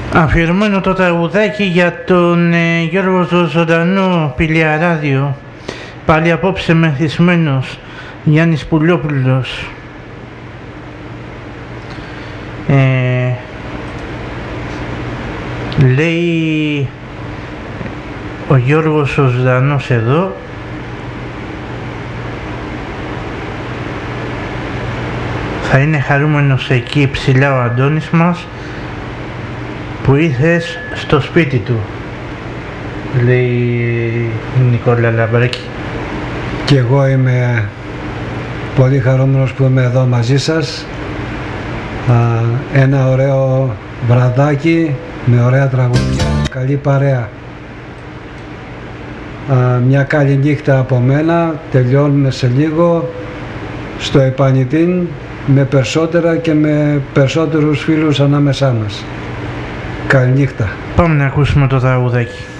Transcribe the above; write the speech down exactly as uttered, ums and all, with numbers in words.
Αφιερωμένο το τραγουδάκι για τον ε, Γιώργο Ζωντανό, Πηλιαράδιο. Πάλι απόψε μεθυσμένος, Γιάννης Πουλόπουλος. Ε, λέει ο Γιώργος ο Ζωντανός εδώ, θα είναι χαρούμενος εκεί ψηλά ο Αντώνης μας που ήρθες στο σπίτι του, λέει η Νικόλα Λαμπράκη. Και εγώ είμαι πολύ χαρούμενος που είμαι εδώ μαζί σας. Α, ένα ωραίο βραδάκι με ωραία τραγούδια, καλή παρέα. Α, μια καλή νύχτα από μένα, τελειώνουμε σε λίγο στο επανητήν με περισσότερα και με περισσότερους φίλους ανάμεσά μας. Καληνύχτα. Πάμε να ακούσουμε το τραγουδάκι.